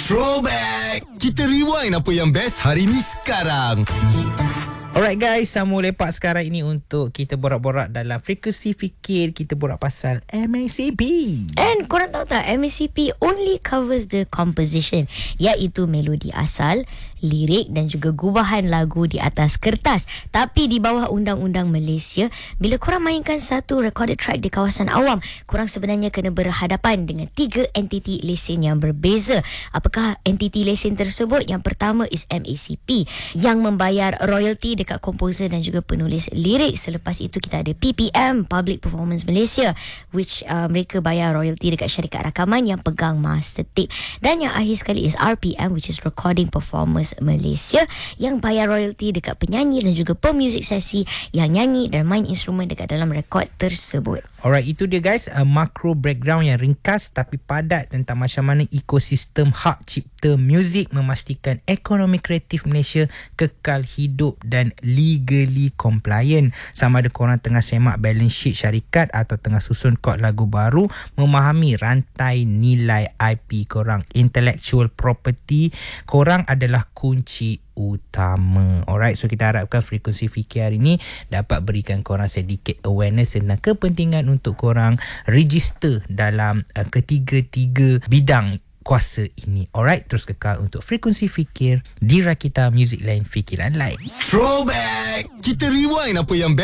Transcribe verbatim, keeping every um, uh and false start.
Throwback. Kita rewind apa yang best hari ni sekarang. Alright guys, sama lepak sekarang ini untuk kita borak-borak dalam Frekuensi Fikir. Kita borak pasal M A C P. And korang tahu tak, M A C P only covers the composition, iaitu melodi asal, lirik dan juga gubahan lagu di atas kertas. Tapi di bawah Undang-Undang Malaysia, bila korang mainkan satu recorded track di kawasan awam, korang sebenarnya kena berhadapan dengan tiga entiti lesen yang berbeza. Apakah entiti lesen tersebut? Yang pertama is M A C P yang membayar royalty dekat komposer dan juga penulis lirik. Selepas itu kita ada P P M, Public Performance Malaysia, which uh, mereka bayar royalty dekat syarikat rakaman yang pegang master tape. Dan yang akhir sekali is R P M, which is Recording Performance Malaysia, yang bayar royalty dekat penyanyi dan juga pemuzik sesi yang nyanyi dan main instrumen dekat dalam rekod tersebut. Alright, itu dia guys, a macro background yang ringkas tapi padat tentang macam mana ekosistem hak cipta muzik memastikan ekonomi kreatif Malaysia kekal hidup dan legally compliant. Sama ada korang tengah semak balance sheet syarikat atau tengah susun kod lagu baru, memahami rantai nilai I P korang, intellectual property korang adalah kunci utama. Alright, so kita harapkan Frekuensi Fikir hari ni dapat berikan korang sedikit awareness tentang kepentingan untuk korang register dalam uh, ketiga-tiga bidang kuasa ini. Alright, terus kekal untuk Frekuensi Fikir di Rakita Music Lain, Fikiran Lain. Throwback. Kita rewind apa yang best